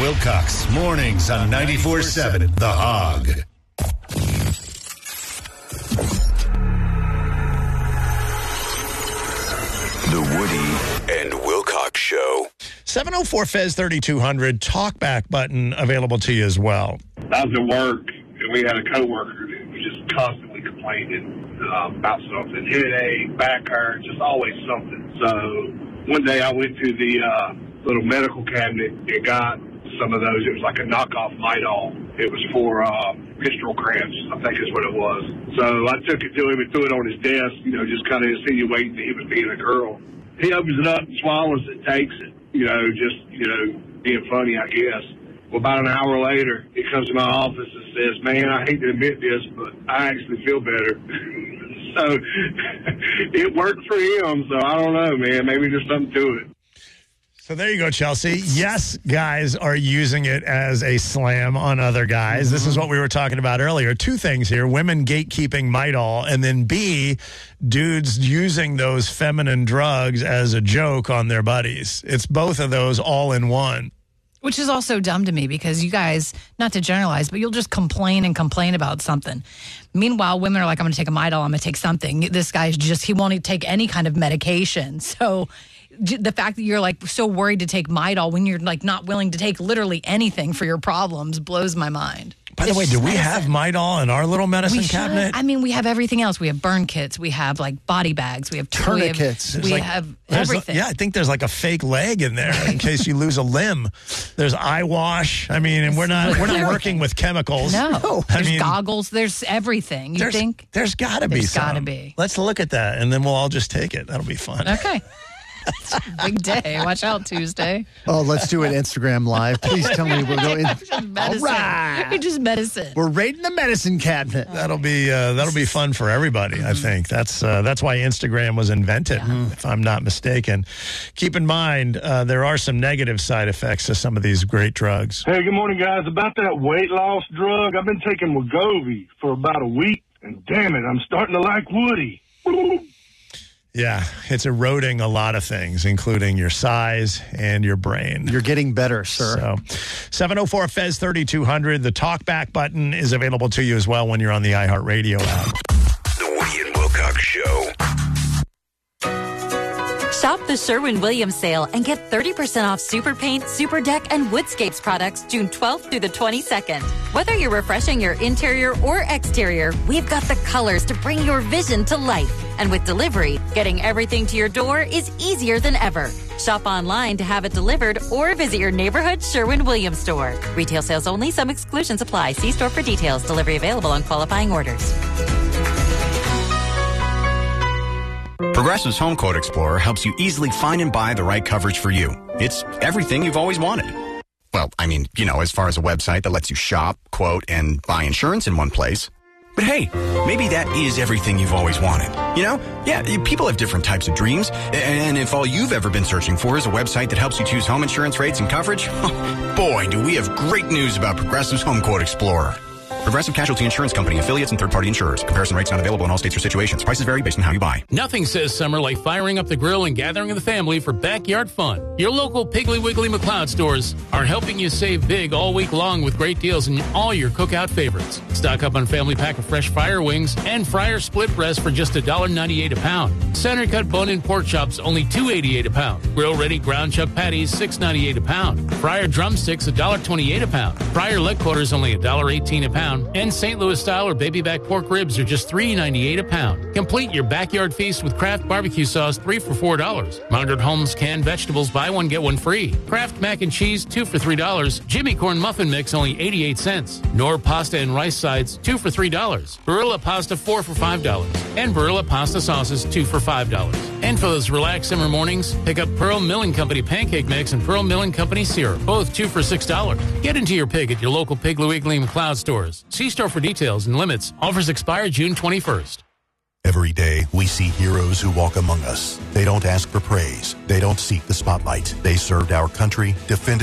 Wilcox, mornings on 94.7 The Hog. The Woody and Wilcox Show. 704 Fez 3200 talkback button available to you as well. I was at work, and we had a coworker that was just constantly complaining about something. Headache, back hurt, just always something. So one day I went to the little medical cabinet and got some of those. It was like a knockoff Midol. It was for menstrual cramps, I think is what it was. So I took it to him and threw it on his desk, just kind of insinuating that he was being a girl. He opens it up, swallows it, takes it, being funny, I guess. Well, about an hour later, he comes to my office and says, man, I hate to admit this, but I actually feel better. So it worked for him, so I don't know, man. Maybe there's something to it. So there you go, Chelsea. Yes, guys are using it as a slam on other guys. Mm-hmm. This is what we were talking about earlier. Two things here. Women gatekeeping Midol, and then B, dudes using those feminine drugs as a joke on their buddies. It's both of those all in one. Which is also dumb to me because you guys, not to generalize, but you'll just complain about something. Meanwhile, women are like, I'm going to take a Midol, I'm going to take something. This guy's he won't take any kind of medication. So the fact that you're like so worried to take Midol when you're like not willing to take literally anything for your problems blows my mind. By the way, do we have Midol in our little medicine cabinet? I mean, we have everything else. We have burn kits. We have like body bags. We have tourniquets. We have everything. I think there's like a fake leg in there in case you lose a limb. There's eye wash. I mean, and we're not working with chemicals. No. There's goggles. There's everything. You think? There's got to be some. There's got to be. Let's look at that, and then we'll all just take it. That'll be fun. Okay. Big day. Watch out, Tuesday. Oh, let's do an Instagram Live. Please tell me we're going. Just medicine. All right. It's just medicine. We're raiding the medicine cabinet. That'll be fun for everybody. I think that's why Instagram was invented, if I'm not mistaken. Keep in mind there are some negative side effects to some of these great drugs. Hey, good morning, guys. About that weight loss drug, I've been taking Wegovy for about a week, and damn it, I'm starting to like Woody. Yeah, it's eroding a lot of things, including your size and your brain. You're getting better, sir. So, 704 Fez 3200. The talkback button is available to you as well when you're on the iHeartRadio app. The Woody and Wilcox Show. Shop the Sherwin-Williams sale and get 30% off Super Paint, Super Deck, and Woodscapes products June 12th through the 22nd. Whether you're refreshing your interior or exterior, we've got the colors to bring your vision to life. And with delivery, getting everything to your door is easier than ever. Shop online to have it delivered or visit your neighborhood Sherwin-Williams store. Retail sales only. Some exclusions apply. See store for details. Delivery available on qualifying orders. Progressive's Home Quote Explorer helps you easily find and buy the right coverage for you. It's everything you've always wanted. Well, I mean, as far as a website that lets you shop, quote, and buy insurance in one place. But hey, maybe that is everything you've always wanted. Yeah, people have different types of dreams. And if all you've ever been searching for is a website that helps you choose home insurance rates and coverage, boy, do we have great news about Progressive's Home Quote Explorer. Progressive Casualty Insurance Company, affiliates, and third-party insurers. Comparison rates not available in all states or situations. Prices vary based on how you buy. Nothing says summer like firing up the grill and gathering the family for backyard fun. Your local Piggly Wiggly McLeod stores are helping you save big all week long with great deals on all your cookout favorites. Stock up on family pack of fresh fryer wings and fryer split breast for just $1.98 a pound. Center cut bone-in pork chops only $2.88 a pound. Grill-ready ground chuck patties $6.98 a pound. Fryer drumsticks $1.28 a pound. Fryer leg quarters only $1.18 a pound. And St. Louis style or baby back pork ribs are just $3.98 a pound. Complete your backyard feast with Kraft barbecue sauce 3 for $4. Mountaineer Homes canned vegetables buy one get one free. Kraft mac and cheese 2 for $3. Jimmy Corn muffin mix only 88 cents. Knorr pasta and rice sides 2 for $3. Barilla pasta 4 for $5. And Barilla pasta sauces 2 for $5. And for those relaxed summer mornings, pick up Pearl Milling Company pancake mix and Pearl Milling Company syrup, both 2 for $6. Get into your pig at your local Piggly Wiggly McLeod stores. See store for details and limits. Offers expire June 21st. Every day, we see heroes who walk among us. They don't ask for praise. They don't seek the spotlight. They served our country, defended